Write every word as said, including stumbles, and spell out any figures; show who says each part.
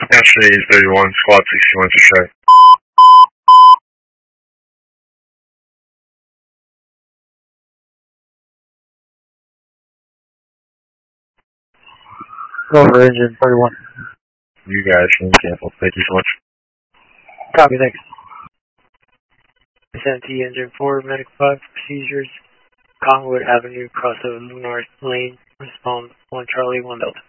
Speaker 1: Ashley thirty-one, squad sixty-one to strike.
Speaker 2: Rover engine thirty-one.
Speaker 1: You guys can cancel. Thank you so much.
Speaker 2: Copy, thanks. S M T engine four, medic five, procedures. Cottonwood Avenue, cross of North Lane, respond one Charlie, one Delta.